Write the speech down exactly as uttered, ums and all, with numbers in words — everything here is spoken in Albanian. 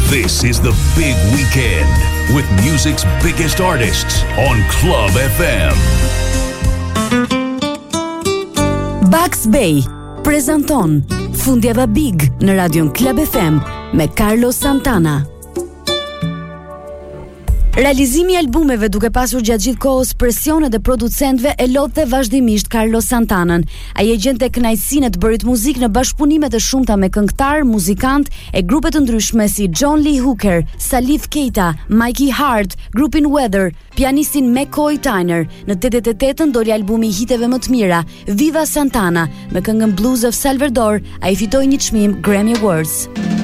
This is the big weekend with music's biggest artists on Club F M. Bugs Bay prezanton Fundjava Big në radion Club F M me Carlos Santana. Realizimi i albumeve duke pasur gjatë gjithë kohës presionet e producentëve e lodhte vazhdimisht Carlos Santanën. Ai e gjente kënaqësinë të bërit muzikë në bashkëpunime të shumta me këngëtar, muzikant e grupe të ndryshme si John Lee Hooker, Salif Keita, Mikey Hart, grupin Weather, pianistin McCoy Tyner. Në tetet e tetën doli albumi i hiteve më të mira, Viva Santana, me këngën Blues of Salvador. Ai fitoi një çmim Grammy Awards.